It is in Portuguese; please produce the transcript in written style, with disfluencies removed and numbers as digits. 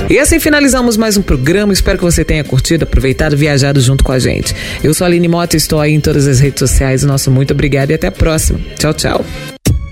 E assim finalizamos mais um programa. Espero que você tenha curtido, aproveitado, viajado junto com a gente. Eu sou a Aline Mota, estou aí em todas as redes sociais. Nosso muito obrigado e até a próxima. Tchau, tchau.